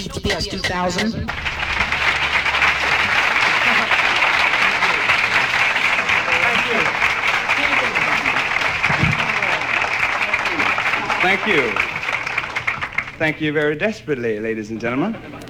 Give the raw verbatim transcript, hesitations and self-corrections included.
H P S two thousand. Thank you. Thank you very desperately, ladies and gentlemen.